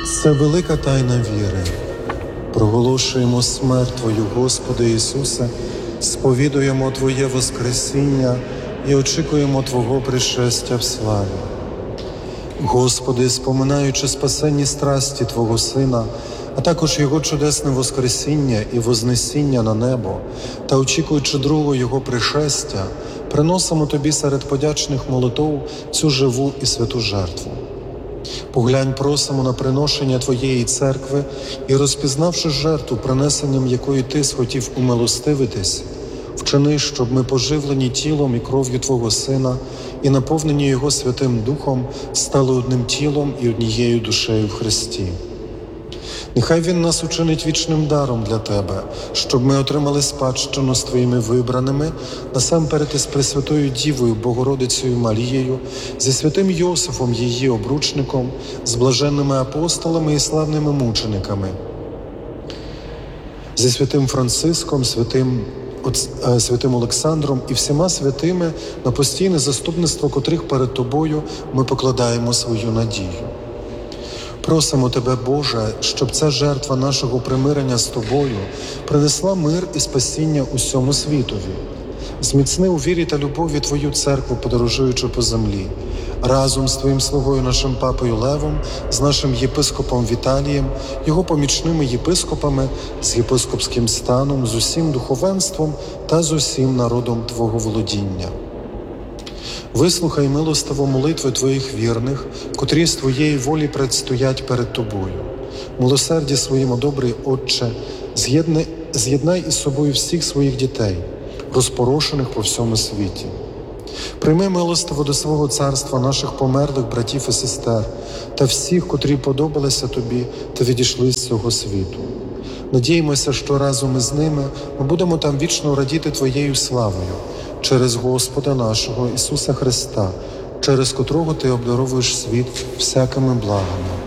Це велика тайна віри. Проголошуємо смерть Твою, Господи Ісусе, сповідуємо Твоє Воскресіння і очікуємо Твого пришестя в славі. Господи, споминаючи спасенні страсті Твого Сина, а також Його чудесне Воскресіння і Вознесіння на небо, та очікуючи другого Його пришестя, приносимо Тобі серед подячних молитов цю живу і святу жертву. Поглянь, просимо на приношення Твоєї церкви і, розпізнавши жертву, принесенням якої Ти схотів умилостивитись, вчини, щоб ми, поживлені тілом і кров'ю Твого Сина і наповнені Його Святим Духом, стали одним тілом і однією душею в Христі. Нехай Він нас учинить вічним даром для Тебе, щоб ми отримали спадщину з Твоїми вибраними, насамперед із Пресвятою Дівою, Богородицею Марією, зі святим Йосифом, її обручником, з блаженними апостолами і славними мучениками, зі святим Франциском, святим Олександром і всіма святими, на постійне заступництво котрих перед Тобою ми покладаємо свою надію. Просимо Тебе, Боже, щоб ця жертва нашого примирення з Тобою принесла мир і спасіння усьому світові. Зміцни у вірі та любові Твою церкву, подорожуючи по землі, разом з Твоїм слугою нашим папою Левом, з нашим єпископом Віталієм, його помічними єпископами, з єпископським станом, з усім духовенством та з усім народом Твого володіння. Вислухай милостиво молитви Твоїх вірних, котрі з Твоєї волі предстоять перед Тобою. Милосерді своїм, о добрий Отче, з'єднай із собою всіх своїх дітей, розпорошених по всьому світі. Прийми милостиво до свого царства наших померлих братів і сестер та всіх, котрі подобалися Тобі та відійшли з цього світу. Надіємося, що разом із ними ми будемо там вічно радіти Твоєю славою, через Господа нашого Ісуса Христа, через котрого Ти обдаровуєш світ всякими благами.